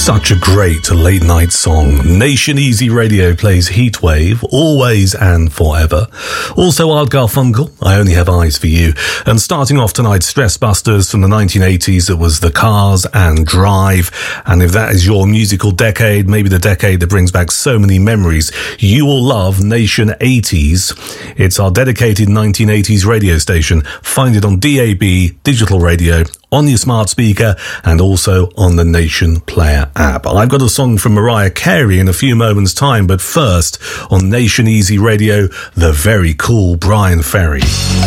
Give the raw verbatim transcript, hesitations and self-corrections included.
Such a great late night song. Nation Easy Radio plays Heatwave, Always and Forever. Also Art Garfunkel, I Only Have Eyes for You. And starting off tonight, Stress Busters from the nineteen eighties. It was The Cars and Drive. And if that is your musical decade, maybe the decade that brings back so many memories, you will love Nation eighties. It's our dedicated nineteen eighties radio station. Find it on D A B, digital radio, on your smart speaker, and also on the Nation Player app. I've got a song from Mariah Carey in a few moments' time, but first, on Nation Easy Radio, the very cool Brian Ferry.